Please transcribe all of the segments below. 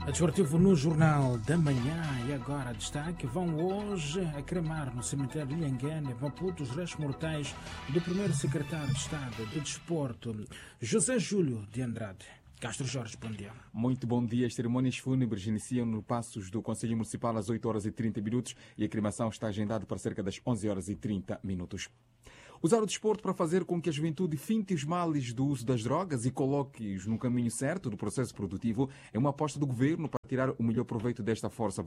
Desportivo no Jornal da Manhã e agora destaque: vão hoje a cremar no cemitério de Nhangane, Maputo, os restos mortais do primeiro secretário de Estado de Desporto, José Júlio de Andrade. Castro Jorge, bom dia. Muito bom dia. As cerimônias fúnebres iniciam no Passos do Conselho Municipal às 8 horas e 30 minutos e a cremação está agendada para cerca das 11 horas e 30 minutos. Usar o desporto para fazer com que a juventude finte os males do uso das drogas e coloque-os no caminho certo do processo produtivo é uma aposta do governo para tirar o melhor proveito desta força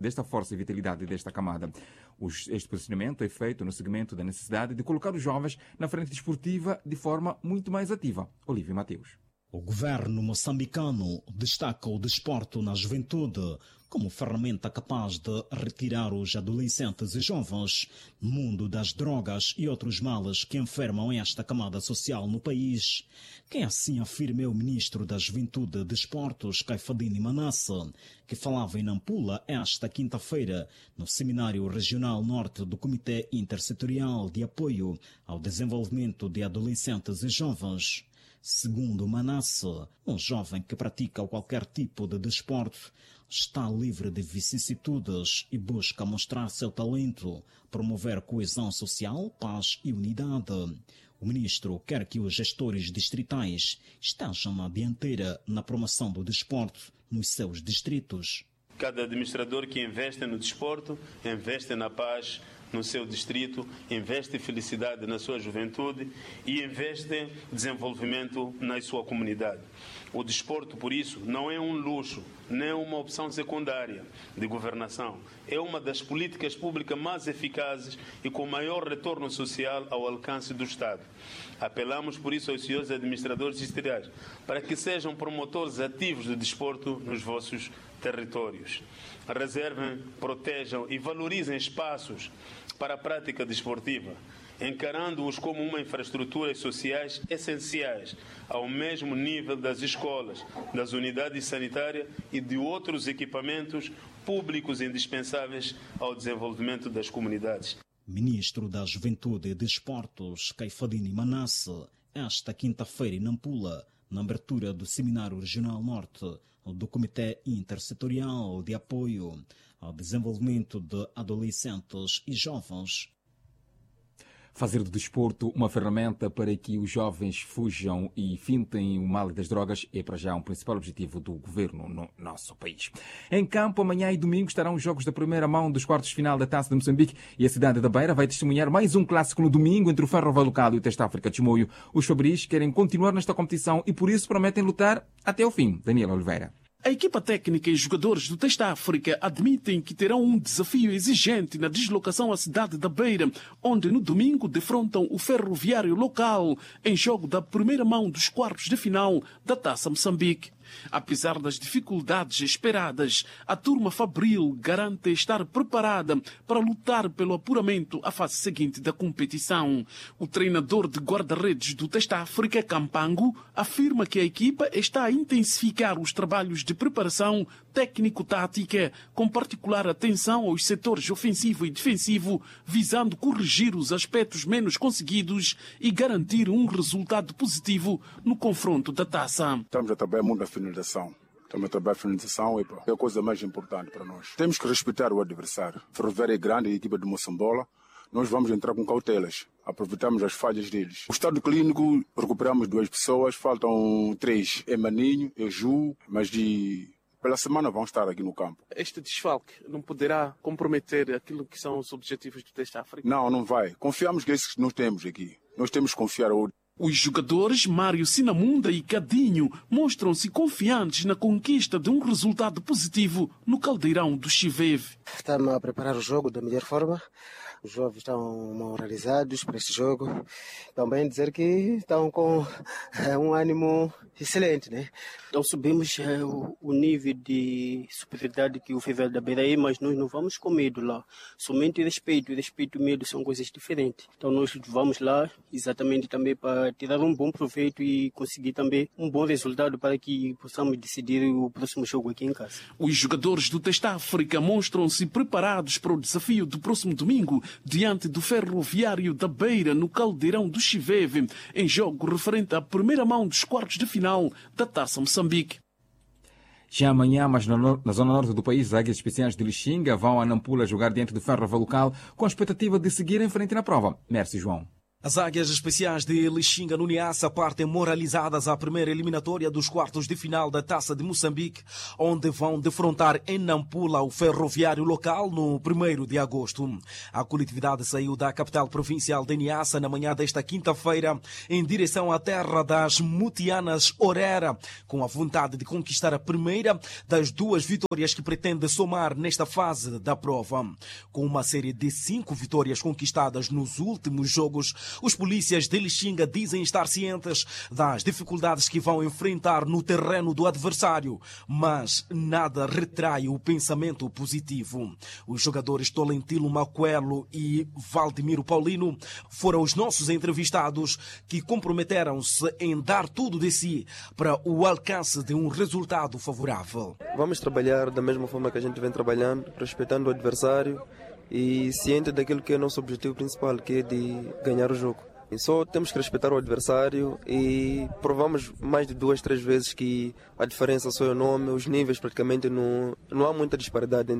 e vitalidade desta camada. Este posicionamento é feito no segmento da necessidade de colocar os jovens na frente desportiva de forma muito mais ativa. Olívio Mateus. O governo moçambicano destaca o desporto na juventude como ferramenta capaz de retirar os adolescentes e jovens do mundo das drogas e outros males que enfermam esta camada social no país. Quem assim afirma é o ministro da Juventude e Desportos, Caifadine Manasse, que falava em Nampula esta quinta-feira no Seminário Regional Norte do Comitê Intersetorial de Apoio ao Desenvolvimento de Adolescentes e Jovens. Segundo Manasse, um jovem que pratica qualquer tipo de desporto está livre de vicissitudes e busca mostrar seu talento, promover coesão social, paz e unidade. O ministro quer que os gestores distritais estejam na dianteira na promoção do desporto nos seus distritos. Cada administrador que investe no desporto, investe na paz no seu distrito, investe em felicidade na sua juventude e investe em desenvolvimento na sua comunidade. O desporto, por isso, não é um luxo, nem uma opção secundária de governação. É uma das políticas públicas mais eficazes e com maior retorno social ao alcance do Estado. Apelamos, por isso, aos senhores administradores distritais para que sejam promotores ativos do desporto nos vossos territórios. Reservem, protejam e valorizem espaços para a prática desportiva, encarando-os como uma infraestruturas sociais essenciais, ao mesmo nível das escolas, das unidades sanitárias e de outros equipamentos públicos indispensáveis ao desenvolvimento das comunidades. Ministro da Juventude e Desportos, Caifadine Manasse, esta quinta-feira em Nampula, na abertura do Seminário Regional Norte do Comitê Intersetorial de Apoio ao Desenvolvimento de Adolescentes e Jovens. Fazer do desporto uma ferramenta para que os jovens fujam e fintem o mal das drogas é para já um principal objetivo do governo no nosso país. Em campo, amanhã e domingo estarão os jogos da primeira mão dos quartos de final da Taça de Moçambique e a cidade da Beira vai testemunhar mais um clássico no domingo entre o Ferro Valucado e o Teste África de Chimoio. Os fabris querem continuar nesta competição e por isso prometem lutar até o fim. Daniel Oliveira. A equipa técnica e jogadores do Teste África admitem que terão um desafio exigente na deslocação à cidade da Beira, onde no domingo defrontam o Ferroviário local em jogo da primeira mão dos quartos de final da Taça Moçambique. Apesar das dificuldades esperadas, a turma fabril garante estar preparada para lutar pelo apuramento à fase seguinte da competição. O treinador de guarda-redes do Teste África, Campango, afirma que a equipa está a intensificar os trabalhos de preparação técnico-tática, com particular atenção aos setores ofensivo e defensivo, visando corrigir os aspectos menos conseguidos e garantir um resultado positivo no confronto da taça. Estamos a trabalhar muito na finalização. Estamos a trabalhar a finalização é a coisa mais importante para nós. Temos que respeitar o adversário. O Ferroviário é grande, a equipa de Moçambola. Nós vamos entrar com cautelas. Aproveitamos as falhas deles. O estado clínico, recuperamos 2 pessoas, faltam 3. É Maninho, é Ju, mas pela semana vão estar aqui no campo. Este desfalque não poderá comprometer aquilo que são os objetivos do Teste África? Não vai. Confiamos que esses que nós temos aqui. Nós temos que confiar ao... Os jogadores Mário Sinamunda e Cadinho mostram-se confiantes na conquista de um resultado positivo no caldeirão do Chiveve. Estamos a preparar o jogo da melhor forma. Os jovens estão moralizados para este jogo. Também dizer que estão com um ânimo excelente, né? Então subimos o nível de superioridade que o Ferroviário da Beira é, mas nós não vamos com medo lá. Somente respeito. Respeito e medo são coisas diferentes. Então nós vamos lá exatamente também para tirar um bom proveito e conseguir também um bom resultado para que possamos decidir o próximo jogo aqui em casa. Os jogadores do Teste África mostram-se preparados para o desafio do próximo domingo diante do Ferroviário da Beira no caldeirão do Chiveve, em jogo referente à primeira mão dos quartos de final da Taça Moçambique. Já amanhã, mas na zona norte do país, as Águias Especiais de Lixinga vão a Nampula jogar diante do Ferro local com a expectativa de seguir em frente na prova. Merci, João. As Águias Especiais de Lixinga no Niassa partem moralizadas à primeira eliminatória dos quartos de final da Taça de Moçambique, onde vão defrontar em Nampula o Ferroviário local no 1º de agosto. A coletividade saiu da capital provincial de Niassa na manhã desta quinta-feira em direção à terra das Mutianas Orera, com a vontade de conquistar a primeira das 2 vitórias que pretende somar nesta fase da prova. Com uma série de 5 vitórias conquistadas nos últimos jogos, os polícias de Lixinga dizem estar cientes das dificuldades que vão enfrentar no terreno do adversário, mas nada retrai o pensamento positivo. Os jogadores Tolentino Macuelo e Valdemiro Paulino foram os nossos entrevistados que comprometeram-se em dar tudo de si para o alcance de um resultado favorável. Vamos trabalhar da mesma forma que a gente vem trabalhando, respeitando o adversário e ciente daquilo que é nosso objetivo principal, que é de ganhar o jogo. E só temos que respeitar o adversário e provamos mais de 2, 3 vezes que a diferença só é o nome, os níveis praticamente não há muita disparidade.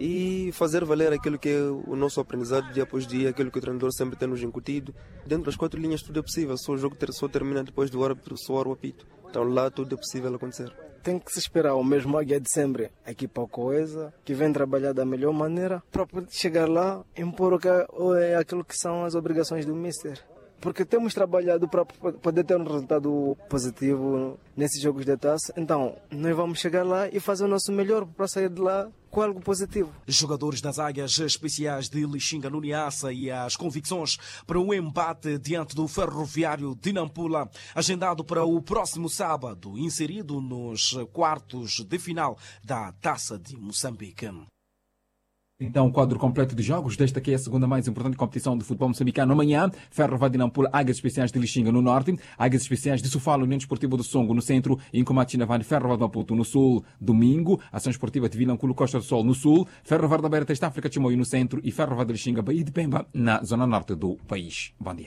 E fazer valer aquilo que é o nosso aprendizado dia após dia, aquilo que o treinador sempre tem nos incutido. Dentro das 4 linhas tudo é possível, só o jogo só termina depois do árbitro soar o apito. Então lá tudo é possível acontecer. Tem que se esperar o mesmo Águia de sempre, a equipa coesa, que vem trabalhar da melhor maneira para poder chegar lá e impor aquilo que são as obrigações do Mister. Porque temos trabalhado para poder ter um resultado positivo nesses jogos de taça. Então, nós vamos chegar lá e fazer o nosso melhor para sair de lá com algo positivo. Jogadores das Águias Especiais de Lixinga no Niassa e as convicções para o embate diante do Ferroviário de Nampula, agendado para o próximo sábado, inserido nos quartos de final da Taça de Moçambique. Então, o quadro completo de jogos desta que é a segunda mais importante competição de futebol moçambicano. Amanhã, Ferro vai de Nampula, Águias Especiais de Lixinga no norte, Águias Especiais de Sofala, União Desportiva do Songo no centro, Incomatina Chinavani, Ferro vai de Maputo no sul. Domingo, Ação Esportiva de Vilanculo, Costa do Sol no sul, Ferro vai da Beira, Testa África, Chimoio no centro e Ferro vai de Lixinga, Bahia de Pemba na zona norte do país. Bom dia.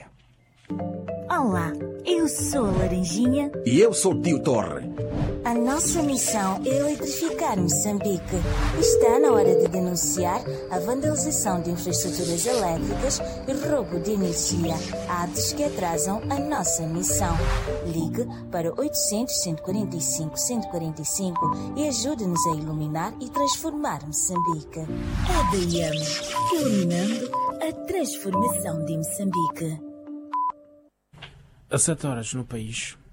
Olá, eu sou a Laranjinha. E eu sou o Tio Torre. A nossa missão é eletrificar Moçambique. Está na hora de denunciar a vandalização de infraestruturas elétricas e roubo de energia, atos que atrasam a nossa missão. Ligue para 800-145-145 e ajude-nos a iluminar e transformar Moçambique. EDM, iluminando a transformação de Moçambique. Às 7 horas no país.